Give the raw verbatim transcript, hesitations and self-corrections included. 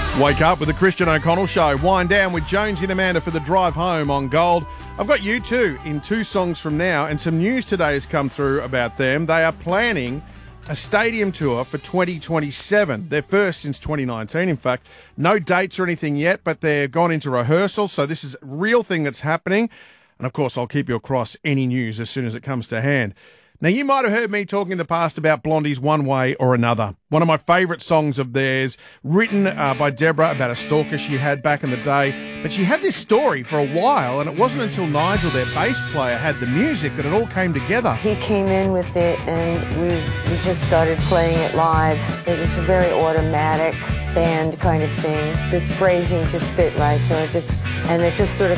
Wake up with the Christian O'Connell Show. Wind down with Jonesy and Amanda for the drive home on Gold. I've got you two in two songs from now, and some news today has come through about them. They are planning a stadium tour for twenty twenty-seven. Their first since twenty nineteen, in fact. No dates or anything yet, but they've gone into rehearsal, so this is a real thing that's happening. And, of course, I'll keep you across any news as soon as it comes to hand. Now, you might have heard me talking in the past about Blondie's One Way or Another. One of my favourite songs of theirs, written uh, by Deborah about a stalker she had back in the day. But she had this story for a while, and it wasn't until Nigel, their bass player, had the music that it all came together. He came in with it, and we, we just started playing it live. It was a very automatic band kind of thing. The phrasing just fit right, so it just, and it just sort of